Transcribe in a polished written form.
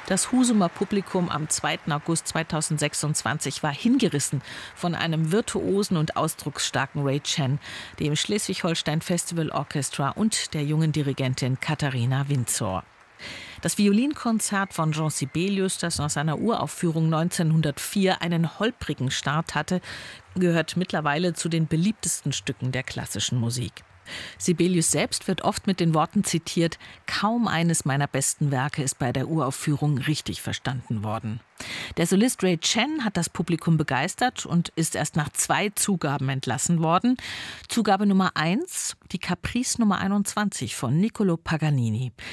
Das Husumer Publikum am 2. August 2026 war hingerissen von einem virtuosen und ausdrucksstarken Ray Chen, dem Schleswig-Holstein Festival Orchestra und der jungen Dirigentin Katharina Windsor. Das Violinkonzert von Jean Sibelius, das aus seiner Uraufführung 1904 einen holprigen Start hatte, gehört mittlerweile zu den beliebtesten Stücken der klassischen Musik. Sibelius selbst wird oft mit den Worten zitiert: Kaum eines meiner besten Werke ist bei der Uraufführung richtig verstanden worden. Der Solist Ray Chen hat das Publikum begeistert und ist erst nach 2 Zugaben entlassen worden. Zugabe Nummer 1, die Caprice Nummer 21 von Niccolò Paganini.